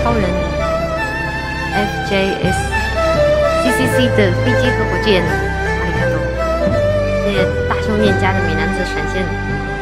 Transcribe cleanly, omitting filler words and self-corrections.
超人 FJS CCC 的飞机和火箭，阿里嘎多！谢谢大胸面家的美男子闪现。